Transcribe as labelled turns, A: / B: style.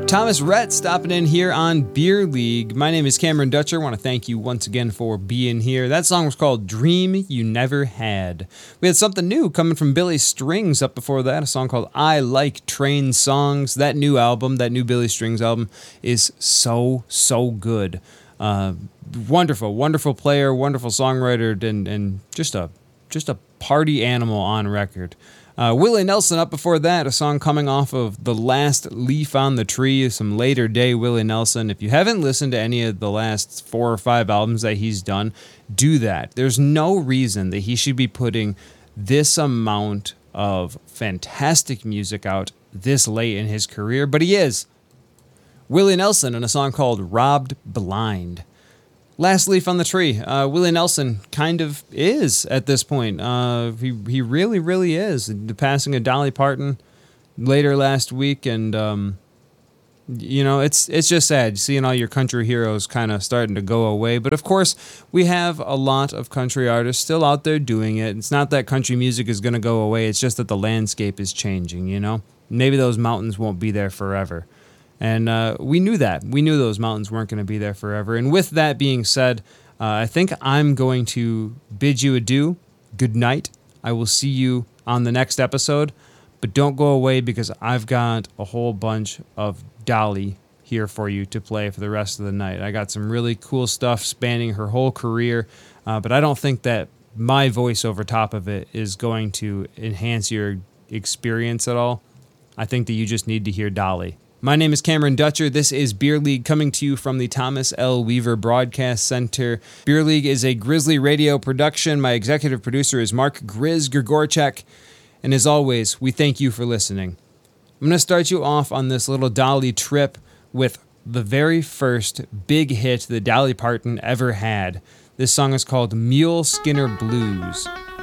A: Thomas Rhett stopping in here on Beer League. My name is Cameron Dutcher. I want to thank you once again for being here. That song was called Dream You Never Had. We had something new coming from Billy Strings up before that, a song called I Like Train Songs. That new album, that new Billy Strings album is so good. Wonderful player, wonderful songwriter, and just a party animal on record. Willie Nelson up before that, a song coming off of The Last Leaf on the Tree, some later day Willie Nelson. If you haven't listened to any of the last 4 or 5 albums that he's done, do that. There's no reason that he should be putting this amount of fantastic music out this late in his career, but he is. Willie Nelson in a song called Robbed Blind. Last Leaf on the Tree. Willie Nelson kind of is at this point. He really is. The passing of Dolly Parton later last week, and it's just sad seeing all your country heroes kind of starting to go away. But of course, we have a lot of country artists still out there doing it. It's not that country music is going to go away. It's just that the landscape is changing. Maybe those mountains won't be there forever. And we knew that. We knew those mountains weren't going to be there forever. And with that being said, I think I'm going to bid you adieu. Good night. I will see you on the next episode. But don't go away, because I've got a whole bunch of Dolly here for you to play for the rest of the night. I got some really cool stuff spanning her whole career. But I don't think that my voice over top of it is going to enhance your experience at all. I think that you just need to hear Dolly. My name is Cameron Dutcher. This is Beer League, coming to you from the Thomas L. Weaver Broadcast Center. Beer League is a Grizzly Radio production. My executive producer is Mark Grizz Grigorchek. And as always, we thank you for listening. I'm going to start you off on this little Dolly trip with the very first big hit that Dolly Parton ever had. This song is called Mule Skinner Blues.